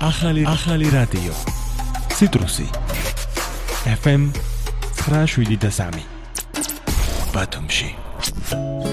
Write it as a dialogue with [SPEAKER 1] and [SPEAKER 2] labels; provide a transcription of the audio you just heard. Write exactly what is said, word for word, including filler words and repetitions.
[SPEAKER 1] ახალი ახალი რადიო ციტრუსი ეფ ემ ცხრა შვიდი და სამი ბათუმში.